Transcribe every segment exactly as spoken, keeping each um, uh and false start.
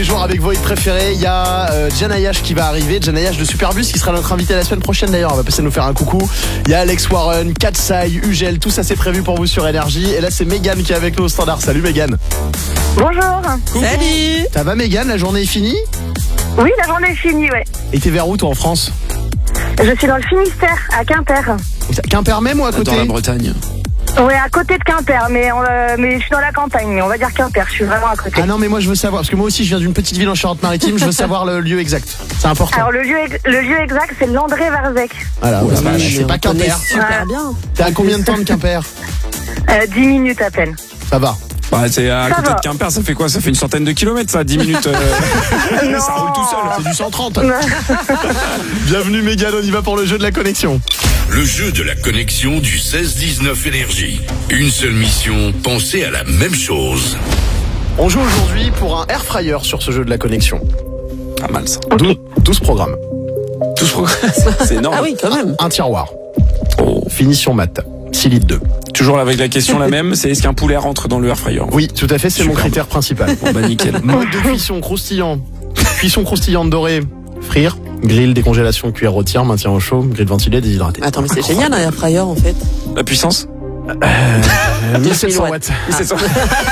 Toujours avec vos hits préférés, il y a euh, Janayash qui va arriver, Janayash de Superbus qui sera notre invité la semaine prochaine d'ailleurs, on va passer nous faire un coucou. Il y a Alex Warren, Katsai, Ugel, tout ça c'est prévu pour vous sur Énergie. Et là c'est Mégane qui est avec nous au standard. Salut Mégane. Bonjour. Coucou. Salut. Ça va Mégane, la journée est finie? Oui, la journée est finie, ouais. Et t'es vers où toi en France? Je suis dans le Finistère, à Quimper. Quimper même ou à côté? Dans la Bretagne. Ouais, à côté de Quimper, mais, euh, mais je suis dans la campagne, mais on va dire Quimper, je suis vraiment à côté. Ah non mais moi je veux savoir, parce que moi aussi je viens d'une petite ville en Charente-Maritime, je veux savoir le lieu exact, c'est important. Alors le lieu, le lieu exact, c'est Landré-Varzec. Voilà, Oh, c'est pas, oui, c'est pas Quimper. Super Ouais. bien. T'es à combien de temps de Quimper? Euh, dix minutes à peine. Ça va. Bah, c'est à Ça côté va. de Quimper, ça fait quoi? Ça fait une centaine de kilomètres, ça, dix minutes. Euh... Non. ça roule tout seul. C'est du cent trente. Bienvenue Mégane, on y va pour le jeu de la connexion. Le jeu de la connexion du seize dix-neuf Énergie. Une seule mission, penser à la même chose. On joue aujourd'hui pour un air fryer sur ce jeu de la connexion. Pas mal, ça. douze, douze programmes. Tout se progresse. C'est énorme. Ah oui, quand même. Un tiroir. Oh. Finition mat. six litres deux. Toujours avec la question la même, c'est est-ce qu'un poulet rentre dans le air fryer? Oui, tout à fait, c'est mon Superbe. critère principal. Bon, bah, nickel. Mode de cuisson croustillant. Cuisson croustillante dorée. Frire. Grill, décongélation, cuillère rôtière, maintien au chaud, grill ventilé, déshydraté. Attends, mais c'est génial un air fryer en fait. La puissance? Euh, mille sept cents watts. C'est ça.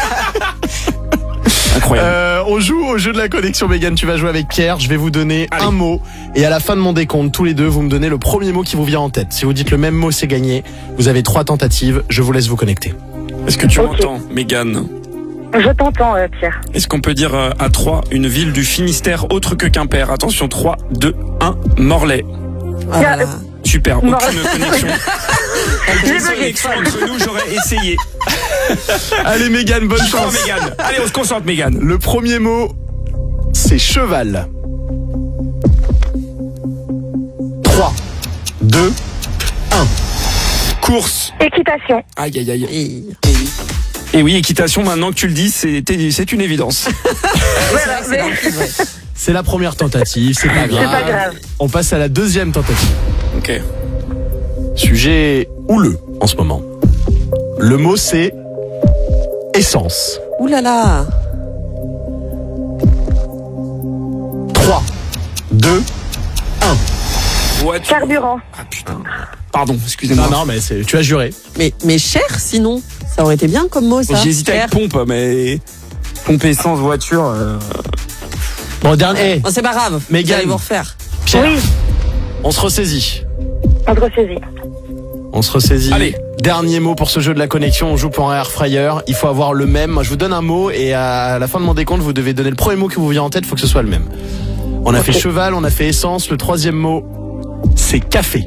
Incroyable. Euh, on joue au jeu de la connexion Mégane, tu vas jouer avec Pierre, je vais vous donner Allez. un mot et à la fin de mon décompte, tous les deux, vous me donnez le premier mot qui vous vient en tête. Si vous dites le même mot, c'est gagné. Vous avez trois tentatives, je vous laisse vous connecter. Est-ce que tu Ok. m'entends, Mégane? Je t'entends, euh, Pierre. Est-ce qu'on peut dire euh, à trois une ville du Finistère autre que Quimper? Attention, trois, deux, un, Morlaix. Ah, Tiens, là. Super, Morlaix. aucune connexion. Aucune Désolé. connexion entre nous, j'aurais essayé. Allez Mégane, bonne Chance, chance. Mégane. Allez, on se concentre, Mégane. Le premier mot, c'est cheval. trois, deux, un. Course. Équitation. Aïe, aïe, aïe. Et- Et oui, équitation, maintenant que tu le dis, c'est c'est une évidence. Voilà, c'est mais- dans le film, ouais. C'est la première tentative, c'est pas grave. C'est pas grave. On passe à la deuxième tentative. Ok. Sujet houleux en ce moment. Le mot c'est essence. Ouh là là. trois, deux, un. Voiture. Carburant. Ah putain. Pardon, excusez-moi. Non, non, mais c'est, tu as juré. Mais, mais cher sinon. Ça aurait été bien comme mot ça. J'ai hésité avec Cher. pompe, mais pompe essence voiture. Euh... Bon, dernier. Oh, c'est pas grave. Mégane. Vous allez vous refaire. Pierre, Oui, on se ressaisit. on te ressaisit. On se ressaisit. Allez. Dernier mot pour ce jeu de la connexion. On joue pour un air fryer. Il faut avoir le même. Moi, je vous donne un mot et à la fin de mon décompte, vous devez donner le premier mot qui vous vient en tête. Il faut que ce soit le même. On a fait cheval, on a fait essence. Le troisième mot, c'est café.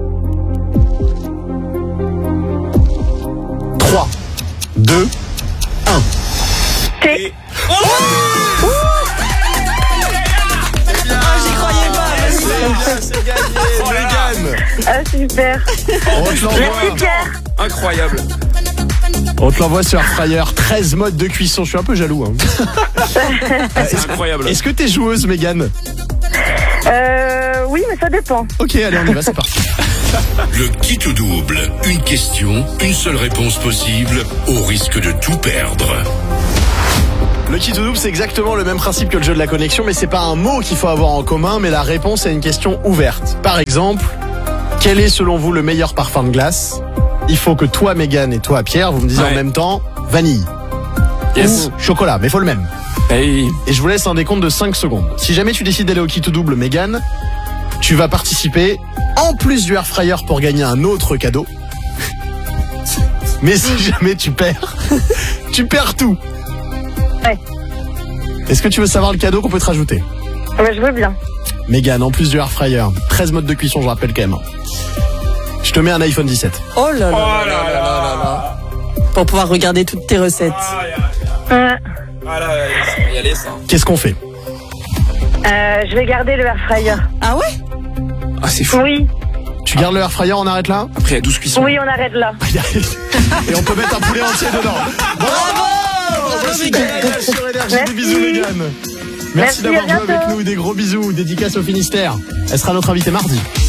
trois, deux, un. Thé. Oh J'y croyais pas. C'est gagné. Oh là là. Mégane. Ah, super. On te l'envoie. Merci, Pierre. Incroyable. On te l'envoie sur air fryer. treize modes de cuisson. Je suis un peu jaloux. Hein. C'est incroyable. Est-ce que t'es joueuse, Mégane? Euh, oui, mais ça dépend. Ok, allez, on y va, c'est parti. Le qui tout double. Une question, une seule réponse possible, au risque de tout perdre. Le kit to double, c'est exactement le même principe que le jeu de la connexion, mais c'est pas un mot qu'il faut avoir en commun, mais la réponse est une question ouverte. Par exemple, quel est selon vous le meilleur parfum de glace? Il faut que toi, Mégane, et toi, Pierre, vous me disiez Ouais. en même temps vanille Yes. ou chocolat, mais faut le même. Hey. Et je vous laisse un décompte de cinq secondes. Si jamais tu décides d'aller au kit to double, Mégane, tu vas participer en plus du air fryer pour gagner un autre cadeau. Mais si jamais tu perds, tu perds tout. Ouais. Est-ce que tu veux savoir le cadeau qu'on peut te rajouter? Ouais, je veux bien. Mégane, en plus du air fryer, treize modes de cuisson, je rappelle quand même. Je te mets un iPhone dix-sept. Oh là là. Oh là là là. Pour pouvoir regarder toutes tes recettes. Euh, Ah là, ça va y aller, ça. Qu'est-ce qu'on fait? euh, je vais garder le air fryer. Ah ouais? Ah, c'est fou. Oui, Tu gardes le air fryer, on arrête là? Après, il y a douze cuissons. oui, on arrête là. Et on peut mettre un poulet entier dedans. Bravo! Voici Janayash sur Énergie. Des Merci. bisous, Mégane. Merci, Merci, d'avoir à joué avec bientôt. nous. Des gros bisous. Dédicace au Finistère. Elle sera notre invitée mardi.